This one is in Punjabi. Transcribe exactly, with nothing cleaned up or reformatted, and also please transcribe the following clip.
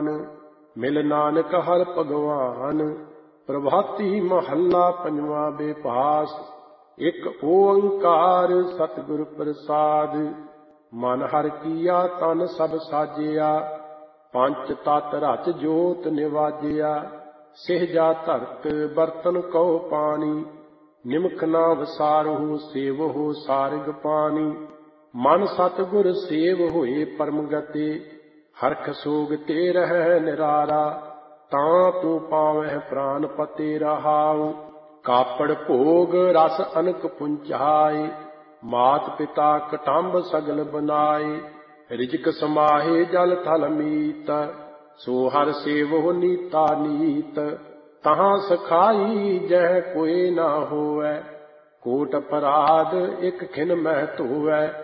ਮਾਨ। ਮਿਲ ਨਾਨਕ ਹਰਿ ਭਗਵਾਨ। ਪ੍ਰਭਾਤੀ ਮਹੱਲਾ ਪੰਜਵਾਂ ਬੇਭਾਸ। ਇੱਕ ਓੰਕਾਰ ਸਤਿਗੁਰ ਪ੍ਰਸਾਦ। ਮਨ ਹਰਿ ਕੀਆ ਤਨ ਸਭ ਸਾਜਿਆ। ਪੰਚ ਤਤ ਰਚ ਜੋਤ ਨਿਵਾਜਿਆ। ਸਿਹਜਾ ਧਰਤ ਬਰਤਨ ਕਉ ਪਾਣੀ। ਨਿਮਕ ਨਾ ਵਸਾਰਹੁ ਸੇਵਹੁ ਸਾਰਗ ਪਾਣੀ। ਮਨ ਸਤਿਗੁਰ ਸੇਵ ਹੋਏ ਪਰਮ ਗਤੇ। ਹਰਖ ਸੋਗ ਤੇ ਰਹਿ ਨਿਰਾਰਾ। ਤਾਂ ਤੂੰ ਪਾਵਹਿ ਪ੍ਰਾਨ ਪਤੇ ਰਹਾਉ। ਕਾਪੜ ਭੋਗ ਰਸ ਅਨਕ ਪੁੰਚਾਏ। ਮਾਤ ਪਿਤਾ ਕਟੰਬ ਸਗਲ ਬਨਾਏ। ਰਿਜਕ ਸਮਾਹੇ ਜਲ ਥਲ ਮੀਤ। ਸੋ ਹਰਿ ਸੇਵਹੁ ਨੀਤਾ ਨੀਤ। ਤਹਾਂ ਸਖਾਈ ਜਹ ਕੋਇ ਨਾ ਹੋਵੈ। ਕੋਟ ਅਪਰਾਧ ਇਕ ਖਿਨ ਮਹਿ ਧੋਵੈ।